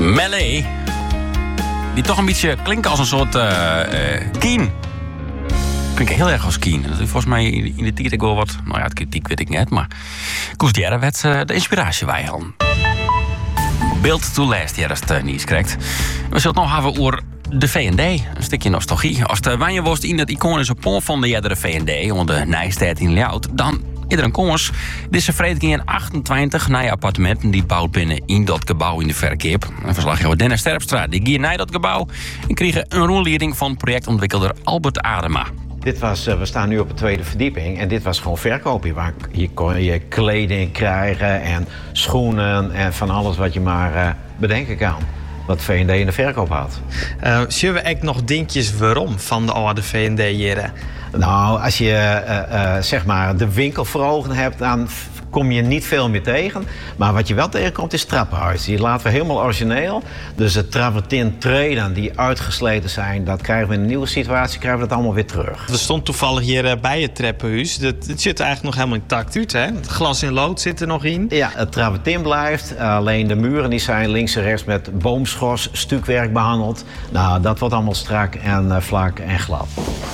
Melee. Die toch een beetje klinken als een soort Keen. Klinkt heel erg als Keen. Dat is volgens mij in de tijd ook wel wat... Nou ja, het kritiek weet ik net, maar... Koes Djerre werd de inspiratie wij hadden. Beeld to last, ja, dat is het nieuws, correct. We zullen het nog hebben over de V&D. Een stukje nostalgie. Als de wanje was in het iconische pon van de jerdere V&D... onder de Nijstedt in Ljout, dan... Iedereen komers. Deze vreemd in 28 nieuwe appartementen die bouwt binnen in dat gebouw in de verkeer. En verslaggever Dennis Sterpstra die ging naar dat gebouw en kreeg een rondleiding van projectontwikkelaar Albert Adema. We staan nu op de tweede verdieping en dit was gewoon verkoop. Hier kon je kleding krijgen en schoenen en van alles wat je maar bedenken kan. Wat V&D in de verkoop had. Zullen we echt nog dingetjes waarom van de oude V&D-jaren? Nou, als je zeg maar de winkel voor ogen hebt, dan kom je niet veel meer tegen. Maar wat je wel tegenkomt is trappenhuis. Die laten we helemaal origineel. Dus de travertin treden die uitgesleten zijn, dat krijgen we in een nieuwe situatie, krijgen we dat allemaal weer terug. We stonden toevallig hier bij het trappenhuis. Het ziet er eigenlijk nog helemaal intact uit, hè? Het glas in lood zit er nog in. Ja, het travertin blijft. Alleen de muren die zijn links en rechts met boomschors, stukwerk behandeld. Nou, dat wordt allemaal strak en vlak en glad.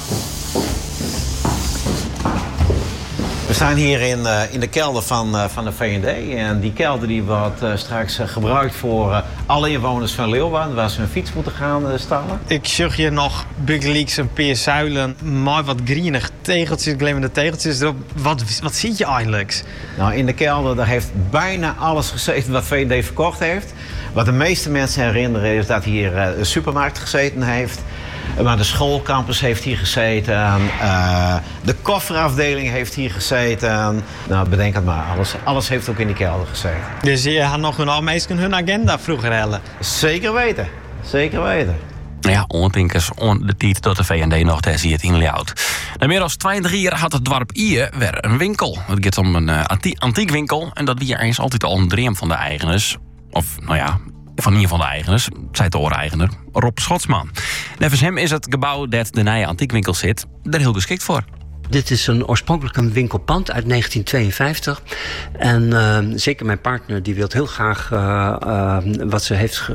We staan hier in de kelder van de V&D. En die kelder die wordt straks gebruikt voor alle inwoners van Leeuwarden, waar ze hun fiets moeten gaan stallen. Ik zag hier nog Bugleeks een paar zuilen, mooi wat grienig tegeltjes, glimmende tegeltjes erop. Wat zie je eigenlijk? Nou, in de kelder daar heeft bijna alles gezeten wat V&D verkocht heeft. Wat de meeste mensen herinneren is dat hier een supermarkt gezeten heeft. Maar de schoolcampus heeft hier gezeten. De kofferafdeling heeft hier gezeten. Nou, bedenk het maar. Alles heeft ook in die kelder gezeten. Dus je had nog een meesten hun agenda vroeger hellen? Zeker weten. Zeker weten. Ja, ontinkers on de tijd dat de V&D nog daar ziet in Ljout. Na meer dan 20 jaar had het dorp hier weer een winkel. Het gaat om een antiek winkel. En dat wie eens altijd al een dream van de eigenaars. Of, nou ja... van een van de eigenaars, zei de eigenaar Rob Schotsman. Nevens hem is het gebouw dat de nieuwe antiekwinkel zit er heel geschikt voor. Dit is oorspronkelijk een winkelpand uit 1952. En zeker mijn partner die wil heel graag wat ze heeft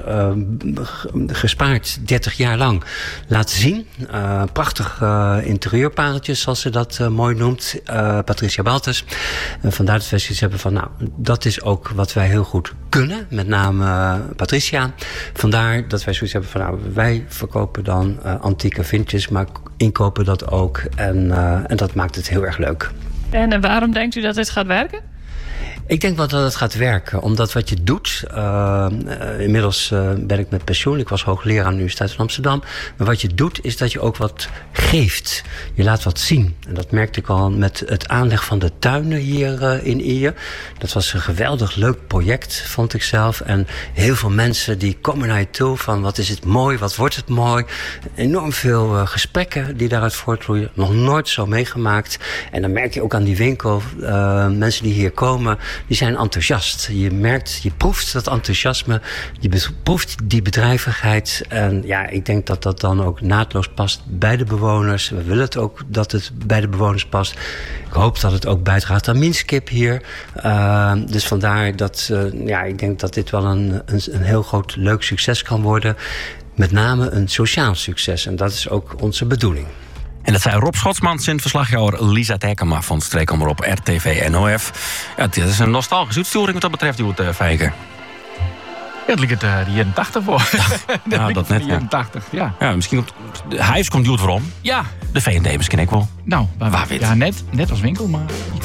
gespaard 30 jaar lang laten zien. Prachtig interieurpareltjes, zoals ze dat mooi noemt. Patricia Baltes. Vandaar dat wij zoiets hebben van, nou, dat is ook wat wij heel goed kunnen. Met name Patricia. Vandaar dat wij zoiets hebben van, nou, wij verkopen dan antieke vintjes, maar inkopen dat ook. En dat maakt het heel erg leuk. En waarom denkt u dat dit gaat werken? Ik denk wel dat het gaat werken. Omdat wat je doet... inmiddels ben ik met pensioen. Ik was hoogleraar aan de Universiteit van Amsterdam. Maar wat je doet is dat je ook wat geeft. Je laat wat zien. En dat merkte ik al met het aanleg van de tuinen hier in Ier. Dat was een geweldig leuk project, vond ik zelf. En heel veel mensen die komen naar je toe van wat is het mooi, wat wordt het mooi. Enorm veel gesprekken die daaruit voortvloeien. Nog nooit zo meegemaakt. En dan merk je ook aan die winkel, mensen die hier komen, die zijn enthousiast. Je merkt, je proeft dat enthousiasme, je proeft die bedrijvigheid. En ja, ik denk dat dat dan ook naadloos past bij de bewoners. We willen het ook dat het bij de bewoners past. Ik hoop dat het ook bijdraagt aan Minskip hier. Dus vandaar dat, ik denk dat dit wel een heel groot leuk succes kan worden. Met name een sociaal succes. En dat is ook onze bedoeling. En dat zei Rob Schotsman, verslaggever Lisa Tekema van Streekomroep RTV NOF. Ja, het is een nostalgische uitsturing wat dat betreft, die wordt Fijker. Ja, het ligt er de jaren 80 voor. Nou, dat net, de jaren 80, ja. Ja, misschien op de huis komt duurt waarom. Ja. De V&D misschien ook wel. Nou, waar weet. Ja, net als winkel, maar...